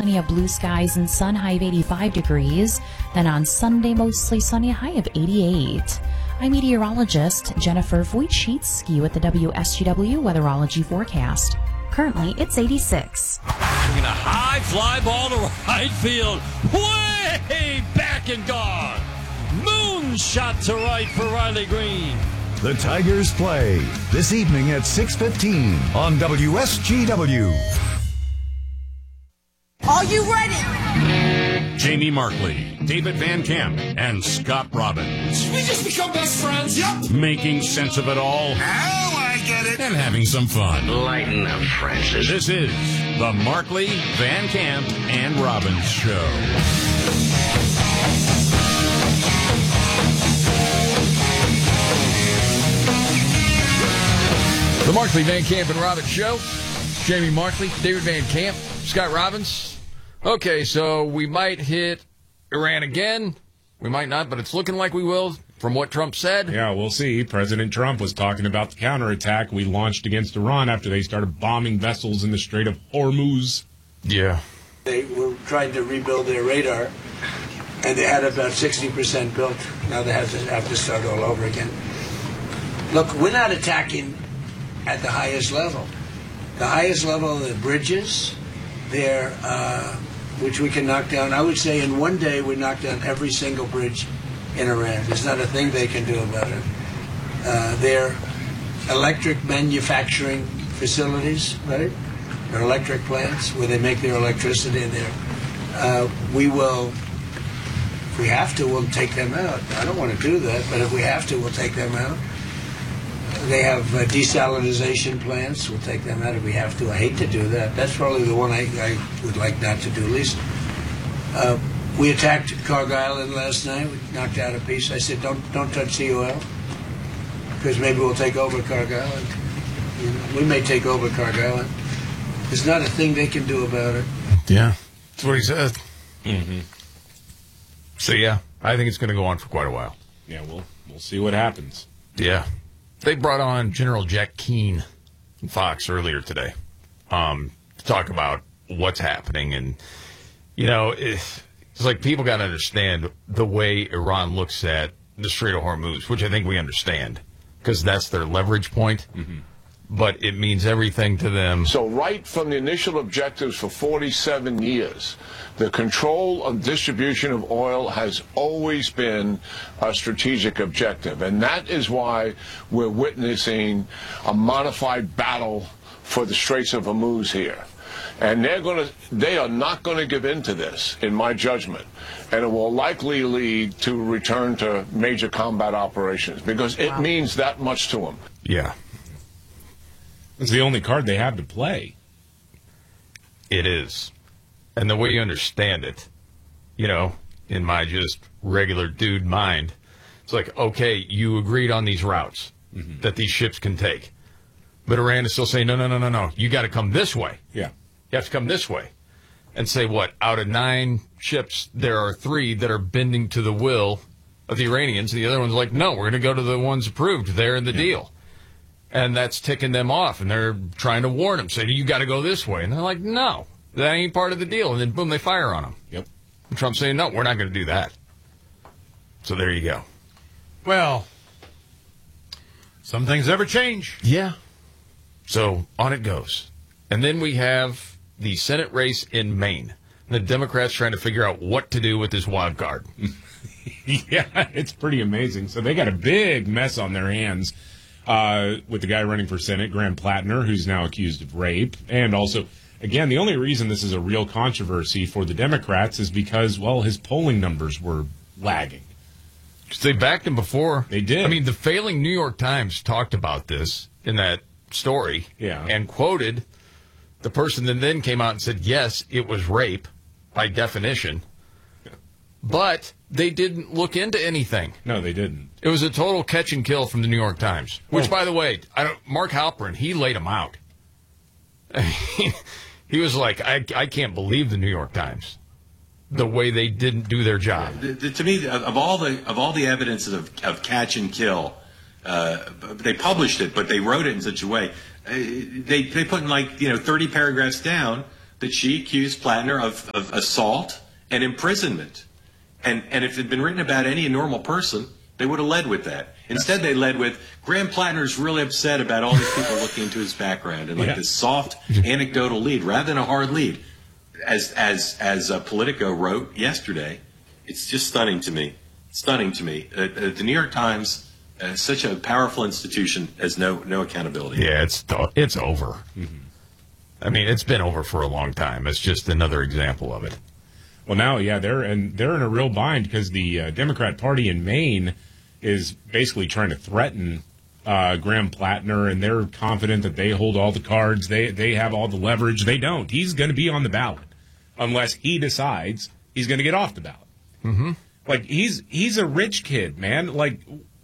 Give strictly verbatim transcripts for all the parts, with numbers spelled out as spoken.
plenty of blue skies and sun, high of eighty-five degrees. Then on Sunday, mostly sunny, high of eighty-eight. I'm meteorologist Jennifer Wojcicki with the W S G W Weatherology Forecast. Currently, it's eighty-six. Bringing a high fly ball to right field. Way back and gone. Moon shot to right for Riley Green. The Tigers play this evening at six fifteen on W S G W. Are you ready? Jamie Markley, David Van Camp, and Scott Robbins. We just become best friends, yep. Making sense of it all. Now I get it. And having some fun. Lighten up, Francis. This is the Markley, Van Camp, and Robbins Show. The Markley, Van Camp, and Robbins Show. Jamie Markley, David Van Camp, Scott Robbins. Okay, so we might hit Iran again. We might not, but it's looking like we will from what Trump said. Yeah, we'll see. President Trump was talking about the counterattack we launched against Iran after they started bombing vessels in the Strait of Hormuz. Yeah. They were trying to rebuild their radar, and they had about sixty percent built. Now they have to, have to start all over again. Look, we're not attacking at the highest level. The highest level of the bridges, they're, uh, which we can knock down. I would say in one day we knock down every single bridge in Iran. There's not a thing they can do about it. Uh, they're electric manufacturing facilities, right? They're electric plants where they make their electricity in there. Uh, we will, if we have to, we'll take them out. I don't want to do that, but if we have to, we'll take them out. They have uh, desalinization plants. We'll take them out if we have to. I hate to do that. That's probably the one I, I would like not to do least. Uh, we attacked Carg Island last night. We knocked out a piece. I said, don't don't touch the oil, because maybe we'll take over Carg Island. You know, we may take over Carg Island. There's not a thing they can do about it. Yeah, that's what he said. Mm-hmm. So, yeah, I think it's going to go on for quite a while. Yeah, we'll, we'll see what happens. Yeah. They brought on General Jack Keane from Fox earlier today um, to talk about what's happening. And, you know, it's, it's like people got to understand the way Iran looks at the Strait of Hormuz, which I think we understand because that's their leverage point. Mm-hmm. But it means everything to them. So right from the initial objectives for forty-seven years, the control of distribution of oil has always been a strategic objective. And that is why we're witnessing a modified battle for the Straits of Hormuz here. And they're going to, they are not going to give in to this, in my judgment. And it will likely lead to a return to major combat operations because it wow. means that much to them. Yeah. It's the only card they have to play. It is. And the way you understand it, you know, in my just regular dude mind, it's like, okay, you agreed on these routes mm-hmm. that these ships can take. But Iran is still saying, no, no, no, no, no. You got to come this way. Yeah. You have to come this way. And say, what, out of nine ships, there are three that are bending to the will of the Iranians. The other one's like, no, we're going to go to the ones approved. They're in the yeah. deal. And that's ticking them off. And they're trying to warn them, saying, you got to go this way. And they're like, no, that ain't part of the deal. And then, boom, they fire on them. Yep. And Trump's saying, no, we're not going to do that. So there you go. Well, some things never change. Yeah. So on it goes. And then we have the Senate race in Maine. The Democrats trying to figure out what to do with this wild card. Yeah, it's pretty amazing. So they got a big mess on their hands. Uh, with the guy running for Senate, Graham Plattner, who's now accused of rape. And also, again, the only reason this is a real controversy for the Democrats is because, well, his polling numbers were lagging. Because they backed him before. They did. I mean, the failing New York Times talked about this in that story yeah. and quoted the person that then came out and said, yes, it was rape by definition. Yeah. But they didn't look into anything. No, they didn't. It was a total catch and kill from the New York Times. Which, oh. by the way, I don't, Mark Halperin, he laid him out. He was like, I, I can't believe the New York Times, the way they didn't do their job. The, the, to me, of all the of all the evidence of, of catch and kill, uh, they published it, but they wrote it in such a way. Uh, they they put in like you know thirty paragraphs down that she accused Plattner of, of assault and imprisonment. And, and if it had been written about any normal person, they would have led with that. Instead, they led with, Graham Plattner's really upset about all these people looking into his background, and like Yeah. this soft, anecdotal lead rather than a hard lead. As as as uh, Politico wrote yesterday, it's just stunning to me. Stunning to me. Uh, uh, the New York Times, uh, such a powerful institution, has no no accountability. Yeah, it's it's over. Mm-hmm. I mean, it's been over for a long time. It's just another example of it. Well, now, yeah, they're and they're in a real bind because the uh, Democrat Party in Maine is basically trying to threaten uh, Graham Plattner, and they're confident that they hold all the cards. They they have all the leverage. They don't. He's going to be on the ballot unless he decides he's going to get off the ballot. Mm-hmm. Like he's he's a rich kid, man. Like,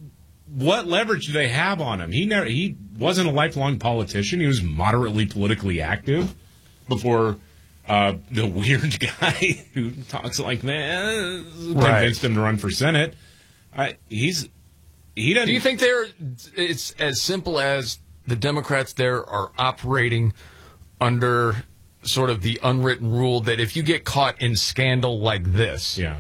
what leverage do they have on him? He never he wasn't a lifelong politician. He was moderately politically active before uh, the weird guy who talks like that convinced him to run for Senate. I, he's he doesn't. Do you think they're? It's as simple as the Democrats there are operating under sort of the unwritten rule that if you get caught in scandal like this, yeah.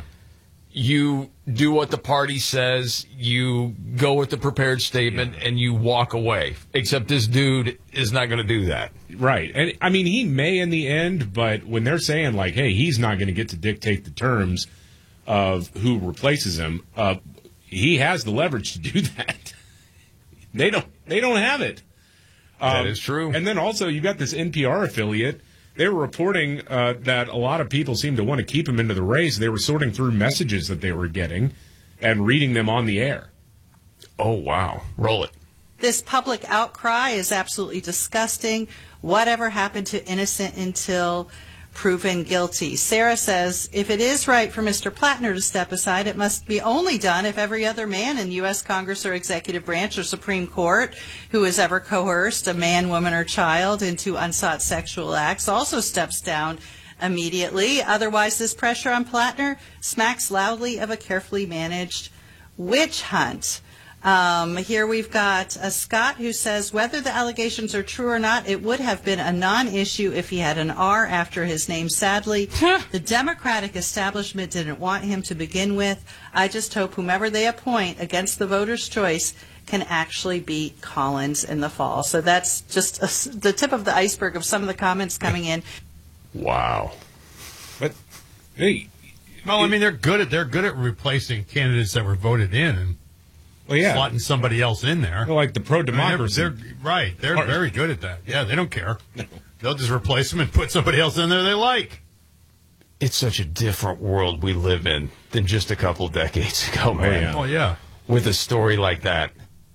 you do what the party says, you go with the prepared statement, yeah. and you walk away. Except this dude is not going to do that. Right. And I mean, he may in the end, but when they're saying, like, hey, he's not going to get to dictate the terms of who replaces him, uh, he has the leverage to do that. They don't, they don't have it. Um, that is true. And then also, you got this N P R affiliate. They were reporting uh, that a lot of people seem to want to keep him into the race. They were sorting through messages that they were getting and reading them on the air. Oh, wow. Roll it. This public outcry is absolutely disgusting. Whatever happened to innocent until proven guilty? Sarah says, if it is right for Mister Plattner to step aside, it must be only done if every other man in U S Congress or executive branch or Supreme Court who has ever coerced a man, woman, or child into unsought sexual acts also steps down immediately. Otherwise, this pressure on Plattner smacks loudly of a carefully managed witch hunt. Um, here we've got a Scott who says, whether the allegations are true or not, it would have been a non-issue if he had an R after his name. Sadly, the Democratic establishment didn't want him to begin with. I just hope whomever they appoint against the voters' choice can actually beat Collins in the fall. So that's just a, the tip of the iceberg of some of the comments coming in. Wow. But hey, well, I mean, they're good at they're good at replacing candidates that were voted in and well, yeah. slotting somebody else in there. They're like the pro-democracy. I mean, they're, they're, right. They're Part. very good at that. Yeah, they don't care. They'll just replace them and put somebody else in there they like. It's such a different world we live in than just a couple decades ago, man. Oh, yeah. With a story like that.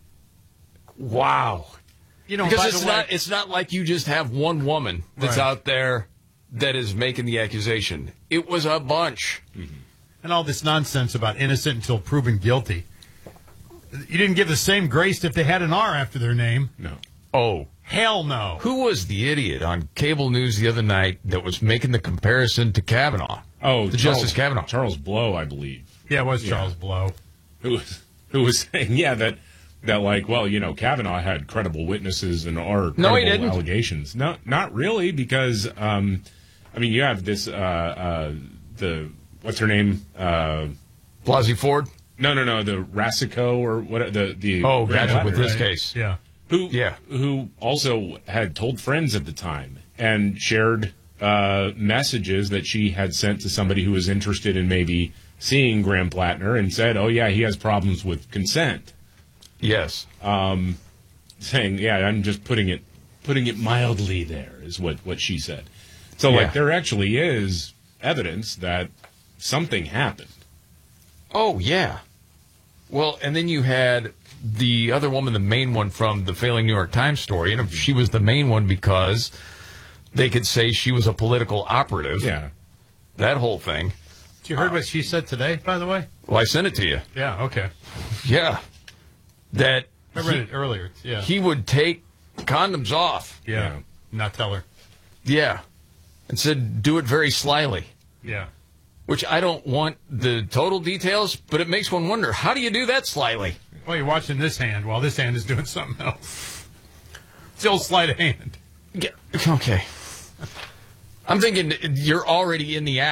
Wow. You know, because by it's the way, not it's not like you just have one woman that's right. out there that is making the accusation. It was a bunch. Mm-hmm. And all this nonsense about innocent until proven guilty. You didn't give the same grace if they had an R after their name. No. Oh. Hell no. Who was the idiot on cable news the other night that was making the comparison to Kavanaugh? Oh, to Charles, Justice Kavanaugh. Charles Blow, I believe. Yeah, it was yeah. Charles Blow. Who was, who was saying, yeah, that, that like, well, you know, Kavanaugh had credible witnesses and or credible no, he didn't. allegations. No, not really, because, um, I mean, you have this, uh, uh, the, what's her name? Uh, Blasey Ford? No, no, no, the Rasico or what? The the oh, gotcha, with right? this case, yeah. Who yeah, who also had told friends at the time and shared uh, messages that she had sent to somebody who was interested in maybe seeing Graham Plattner and said, "Oh yeah, he has problems with consent." Yes, um, saying, "Yeah, I'm just putting it putting it mildly." There is what what she said. So yeah. like there actually is evidence that something happened. Oh, yeah. Well, and then you had the other woman, the main one from the failing New York Times story, and she was the main one because they could say she was a political operative. Yeah. That whole thing. You heard uh, what she said today, by the way? Well, I sent it to you. Yeah, okay. Yeah. That I read he, it earlier. Yeah. He would take condoms off. Yeah. yeah. Not tell her. Yeah. And said, do it very slyly. Yeah. Which I don't want the total details, but it makes one wonder, how do you do that slyly? Well, you're watching this hand while this hand is doing something else. Still sleight of hand. Yeah. Okay. I'm thinking you're already in the